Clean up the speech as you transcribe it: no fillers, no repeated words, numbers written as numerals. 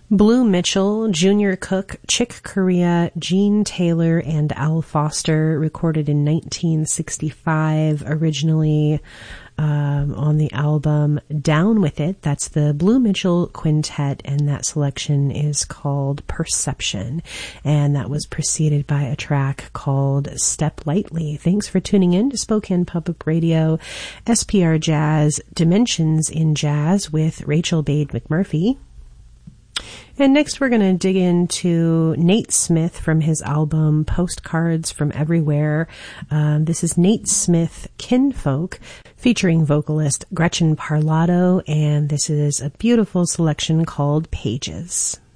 Blue Mitchell, Junior Cook, Chick Corea, Gene Taylor, and Al Foster, recorded in 1965, originally on the album Down With It. That's the Blue Mitchell Quintet, and that selection is called Perception. And that was preceded by a track called Step Lightly. Thanks for tuning in to Spokane Public Radio, SPR Jazz, Dimensions in Jazz with Rachel Bade McMurphy. And next we're going to dig into Nate Smith from his album Postcards from Everywhere. This is Nate Smith Kinfolk featuring vocalist Gretchen Parlato, and this is a beautiful selection called Pages.